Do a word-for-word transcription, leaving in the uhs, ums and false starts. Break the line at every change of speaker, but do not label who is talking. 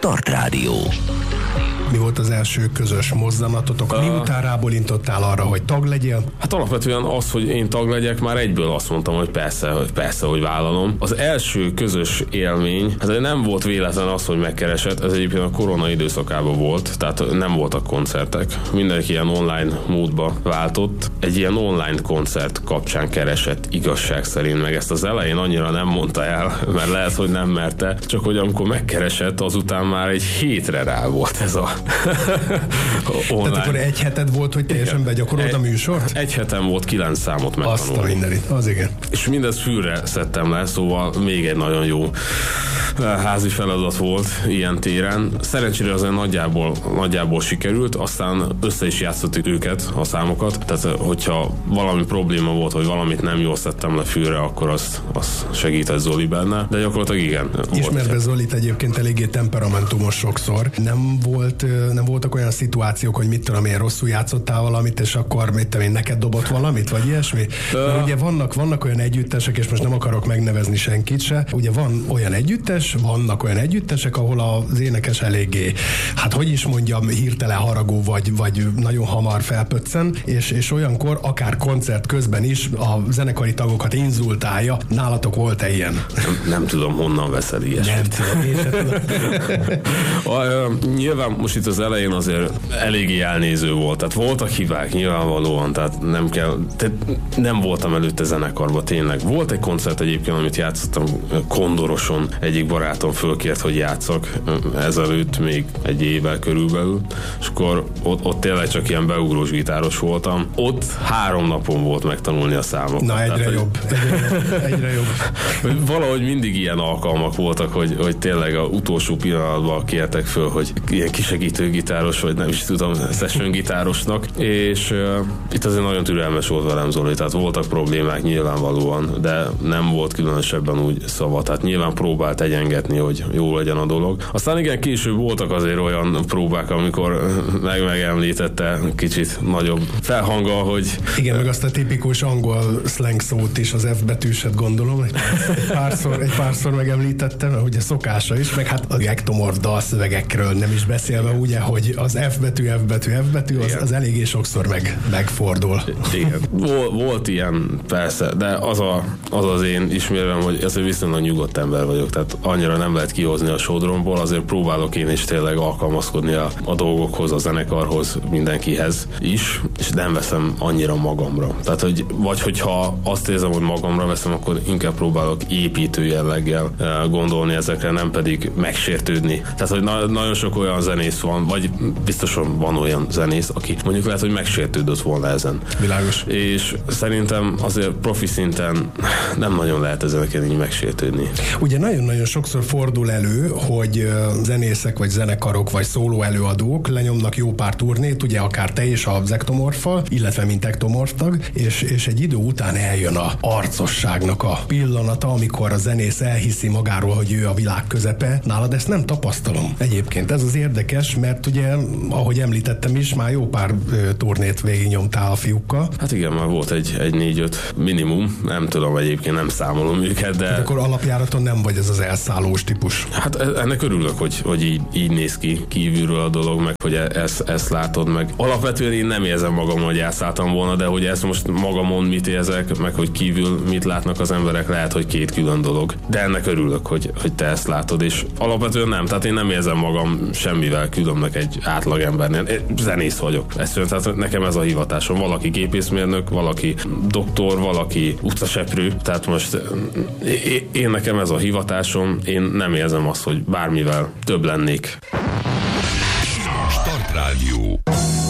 Start Rádió.
Mi volt az első közös mozzanatotok? Miután rábólintottál arra, hogy tag legyél?
Hát alapvetően az, hogy én tag legyek, már egyből azt mondtam, hogy persze, hogy persze, hogy vállalom. Az első közös élmény, hát nem volt véletlen az, hogy megkeresett, ez egyébként a korona időszakában volt, tehát nem voltak koncertek. Mindenki ilyen online módba váltott. Egy ilyen online koncert kapcsán keresett igazság szerint, meg ezt az elején annyira nem mondta el, mert lehet, hogy nem merte, csak hogy amikor megkeresett, azután már egy hétre rá volt ez a
online. Tehát akkor egy heted volt, hogy teljesen begyakorold a műsort?
Egy hetem volt kilenc számot megtanulni.
Azt a mindenit, az igen.
És mindezt fülre szedtem le, szóval még egy nagyon jó házi feladat volt ilyen téren. Szerencsére azért nagyjából, nagyjából sikerült, aztán össze is játszottuk őket, a számokat, tehát hogyha valami probléma volt, vagy valamit nem jól szedtem le fülre, akkor az, az segített Zoli benne, de gyakorlatilag igen.
Ismerve Zolit egyébként eléggé temperamentumos sokszor. Nem volt, nem voltak olyan szituációk, hogy mit tudom én, rosszul játszottál valamit, és akkor mit tudom én, neked dobott valamit, vagy ilyesmi? Mert ugye vannak, vannak olyan együttesek, és most nem akarok megnevezni senkit se, ugye van olyan együttes, vannak olyan együttesek, ahol az énekes eléggé, hát hogy is mondjam, hirtelen haragú, vagy, vagy nagyon hamar felpöccen, és, és olyankor akár koncert közben is a zenekari tagokat inzultálja. Nálatok volt-e ilyen?
Nem, nem tudom, honnan veszed ilyesmit.
Nem tudom, én sem
tudom. Nyilván most itt az elején azért eléggé elnéző volt, tehát voltak hibák nyilvánvalóan, tehát nem kell, tehát nem voltam előtte zenekarban tényleg. Volt egy koncert egyébként, amit játszottam Kondoroson, egyik barátom fölkért, hogy játszak ezelőtt még egy évvel körülbelül, és akkor ott, ott tényleg csak ilyen beugrós gitáros voltam. Ott három napon volt megtanulni a számokat.
Na egyre tehát, jobb, hogy, egyre jobb, egyre jobb.
Valahogy mindig ilyen alkalmak voltak, hogy, hogy tényleg a utolsó pillanatban kértek föl, hogy ilyen kisegítő gitáros, vagy nem is tudom, session gitárosnak, és uh, itt azért nagyon türelmes volt velem Zoli, tehát voltak problémák nyilvánvalóan, de nem volt különösebben úgy szava, tehát nyilván próbált egyengetni, hogy jó legyen a dolog. Aztán igen, később voltak azért olyan próbák, amikor meg megemlítette kicsit nagyobb felhanggal, hogy...
Igen, meg azt a tipikus angol slang szót is, az F betűset gondolom, egy párszor, egy párszor megemlítette, mert ugye szokása is, meg hát az ektomorf dalszövegekről nem is beszélve, ugye, hogy az F betű, F betű, F betű, az, az eléggé sokszor meg, megfordul.
Igen. Vol, volt ilyen, persze, de az, a, az az én ismerem, hogy ezért viszonylag nyugodt ember vagyok, tehát annyira nem lehet kihozni a sodromból, azért próbálok én is tényleg alkalmazkodni a, a dolgokhoz, a zenekarhoz, mindenkihez is, és nem veszem annyira magamra. Tehát, hogy vagy hogyha azt érzem, hogy magamra veszem, akkor inkább próbálok építő jelleggel gondolni ezekre, nem pedig megsértődni. Tehát, hogy na- nagyon sok olyan zenész van, vagy biztosan van olyan zenész, aki mondjuk lehet, hogy megsértődött volna ezen.
Világos.
És szerintem azért profi szinten nem nagyon lehet ezeken így megsértődni.
Ugye nagyon-nagyon sokszor fordul elő, hogy zenészek, vagy zenekarok, vagy szóló előadók lenyomnak jó pár turnét, ugye akár te és az ektomorffal, illetve mint ektomorf tag, és, és egy idő után eljön a arcosságnak a pillanata, amikor a zenész elhiszi magáról, hogy ő a világ közepe. Nálad ezt nem tapasztalom. Egyébként ez az érdekes, mert ugye, ahogy említettem is, már jó pár ö, turnét végignyomtál a fiúkkal.
Hát igen, már volt egy, egy négy-öt minimum, nem tudom, egyébként nem számolom őket, de...
Hát akkor alapjáraton nem vagy ez az elszállós típus.
Hát ennek örülök, hogy, hogy így, így néz ki kívülről a dolog, meg hogy ezt, ezt látod meg. Alapvetően én nem érzem magam, hogy elszálltam volna, de hogy ezt most magamon mit érzek, meg hogy kívül mit látnak az emberek, lehet, hogy két külön dolog. De ennek örülök, hogy, hogy te ezt látod, és alapvetően nem, tehát én nem érzem magam semmivel különbnek egy átlagembernél. Én zenész vagyok. Ezt jön, tehát nekem ez a hivatásom. Valaki gépészmérnök, valaki doktor, valaki utcaseprő, tehát most én nekem ez a hivatásom, én nem érzem azt, hogy bármivel több lennék.
Start Rádió.